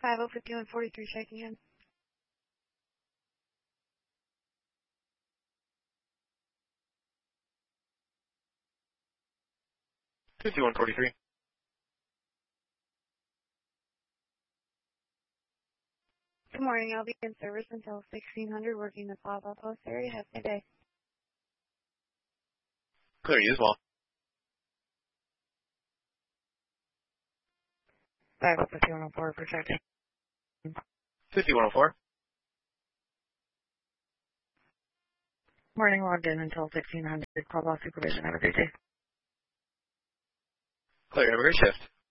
505143 checking in. 5143. Good morning. I'll be in service until 1600 working the Plaza Post area. Have a good day. Clear, you as well. 5104 for checking. 5104. Morning, logged in until 1600. Call off supervision. Have a great day. Clear, have a great shift.